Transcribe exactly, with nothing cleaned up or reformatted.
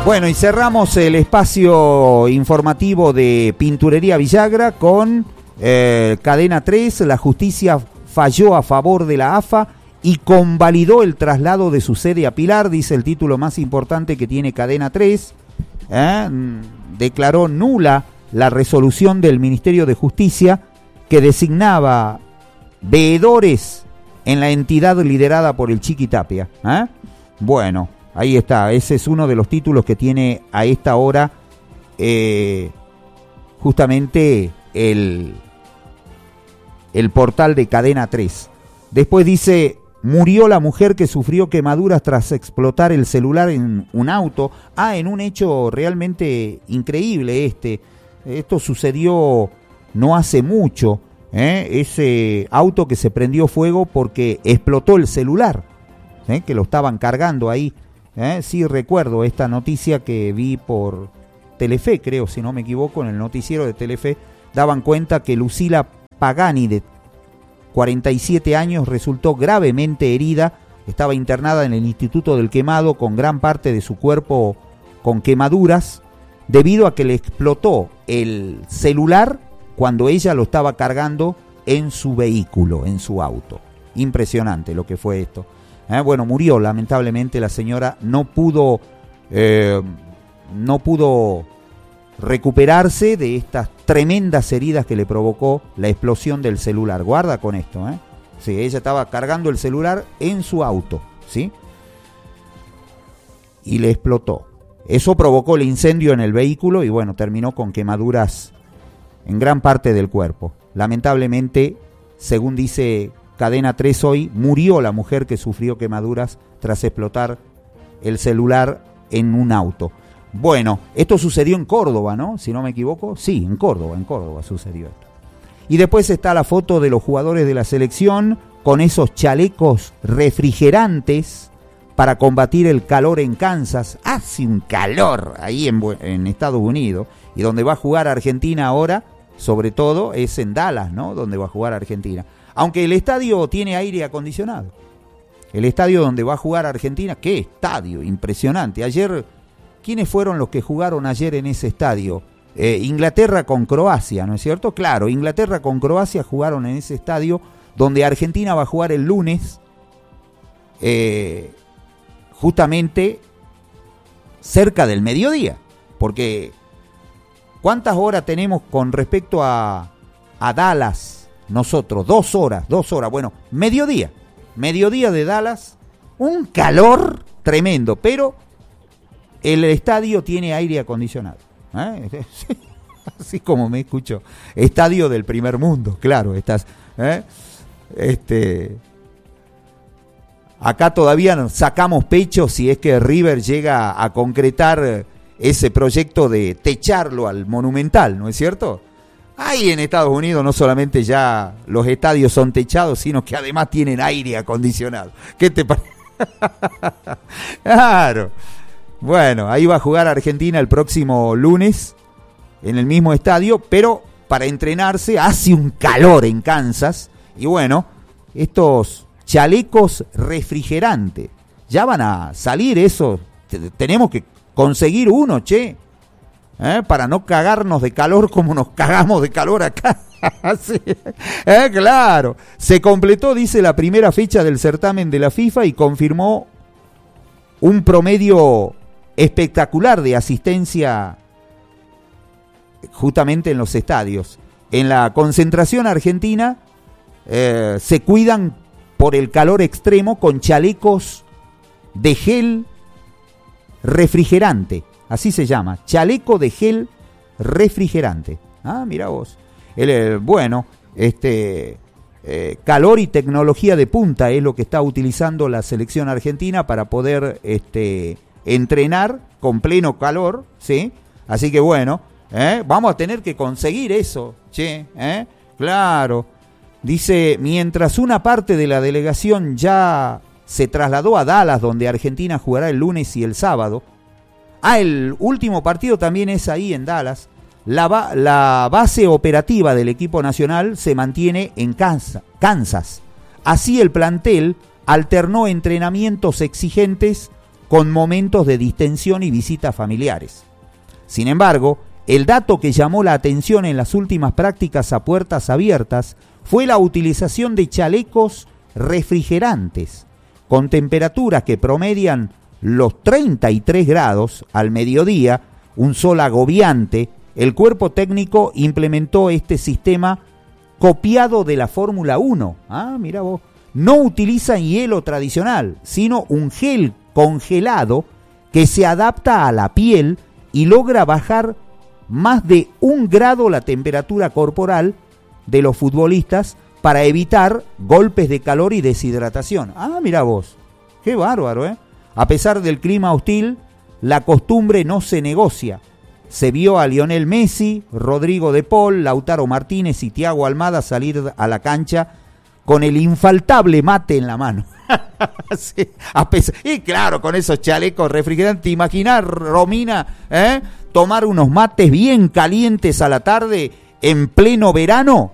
Bueno, y cerramos el espacio informativo de Pinturería Villagra con eh, Cadena tres. La justicia falló a favor de la A F A y convalidó el traslado de su sede a Pilar, dice el título más importante que tiene Cadena tres. ¿Eh? Declaró nula la resolución del Ministerio de Justicia que designaba veedores en la entidad liderada por el Chiqui Tapia. ¿Eh? Bueno, ahí está, ese es uno de los títulos que tiene a esta hora eh, justamente el, el portal de Cadena tres. Después dice, murió la mujer que sufrió quemaduras tras explotar el celular en un auto. Ah, en un hecho realmente increíble este. Esto sucedió no hace mucho, ¿eh? Ese auto que se prendió fuego porque explotó el celular, ¿eh? Que lo estaban cargando ahí. ¿Eh? Sí, recuerdo esta noticia que vi por Telefe, creo, si no me equivoco, en el noticiero de Telefe, daban cuenta que Lucila Pagani, de cuarenta y siete años, resultó gravemente herida, estaba internada en el Instituto del Quemado con gran parte de su cuerpo con quemaduras, debido a que le explotó el celular cuando ella lo estaba cargando en su vehículo, en su auto. Impresionante lo que fue esto. Eh, bueno, murió lamentablemente la señora, no pudo, eh, no pudo recuperarse de estas tremendas heridas que le provocó la explosión del celular. Guarda con esto, ¿eh? Sí, ella estaba cargando el celular en su auto, ¿sí? Y le explotó. Eso provocó el incendio en el vehículo y bueno, terminó con quemaduras en gran parte del cuerpo. Lamentablemente, según dice Cadena tres hoy, murió la mujer que sufrió quemaduras tras explotar el celular en un auto. Bueno, esto sucedió en Córdoba, ¿no? Si no me equivoco, sí, en Córdoba, en Córdoba sucedió esto. Y después está la foto de los jugadores de la selección con esos chalecos refrigerantes para combatir el calor en Kansas. Hace un calor ahí en, en Estados Unidos, y donde va a jugar Argentina ahora, sobre todo, es en Dallas, ¿no? Donde va a jugar Argentina. Aunque el estadio tiene aire acondicionado. El estadio donde va a jugar Argentina, ¡qué estadio! Impresionante. Ayer, ¿quiénes fueron los que jugaron ayer en ese estadio? Eh, Inglaterra con Croacia, ¿no es cierto? Claro, Inglaterra con Croacia jugaron en ese estadio donde Argentina va a jugar el lunes, eh, justamente cerca del mediodía. Porque, ¿cuántas horas tenemos con respecto a, a Dallas? Nosotros, dos horas, dos horas, bueno, mediodía, mediodía de Dallas, un calor tremendo, pero el estadio tiene aire acondicionado, ¿eh? Así como me escucho, estadio del primer mundo, claro, estás, ¿eh? este, acá todavía sacamos pecho si es que River llega a concretar ese proyecto de techarlo al Monumental, ¿no es cierto? Ahí en Estados Unidos no solamente ya los estadios son techados, sino que además tienen aire acondicionado. ¿Qué te parece? Claro. Bueno, ahí va a jugar Argentina el próximo lunes en el mismo estadio, pero para entrenarse hace un calor en Kansas. Y bueno, estos chalecos refrigerantes, ya van a salir eso. Tenemos que conseguir uno, che. ¿Eh? Para no cagarnos de calor como nos cagamos de calor acá. Sí. ¿Eh? Claro. Se completó, dice, la primera fecha del certamen de la FIFA y confirmó un promedio espectacular de asistencia justamente en los estadios. En la concentración argentina eh, se cuidan por el calor extremo con chalecos de gel refrigerante. Así se llama, chaleco de gel refrigerante. Ah, mira vos. El, el, bueno, este eh, calor y tecnología de punta es lo que está utilizando la selección argentina para poder este, entrenar con pleno calor, ¿sí? Así que bueno, ¿eh? Vamos a tener que conseguir eso, che, ¿eh? Claro. Dice, mientras una parte de la delegación ya se trasladó a Dallas, donde Argentina jugará el lunes y el sábado. Ah, el último partido también es ahí en Dallas. La, ba- la base operativa del equipo nacional se mantiene en Kansas, Kansas. Así el plantel alternó entrenamientos exigentes con momentos de distensión y visitas familiares. Sin embargo, el dato que llamó la atención en las últimas prácticas a puertas abiertas fue la utilización de chalecos refrigerantes, con temperaturas que promedian los treinta y tres grados al mediodía, un sol agobiante. El cuerpo técnico implementó este sistema copiado de la Fórmula uno. Ah, mira vos. No utilizan hielo tradicional, sino un gel congelado que se adapta a la piel y logra bajar más de un grado la temperatura corporal de los futbolistas para evitar golpes de calor y deshidratación. Ah, mira vos. Qué bárbaro, ¿eh? A pesar del clima hostil, la costumbre no se negocia. Se vio a Lionel Messi, Rodrigo de Paul, Lautaro Martínez y Thiago Almada salir a la cancha con el infaltable mate en la mano. Sí, a pesar, y claro, con esos chalecos refrigerantes, imaginar, Romina, ¿eh? tomar unos mates bien calientes a la tarde en pleno verano.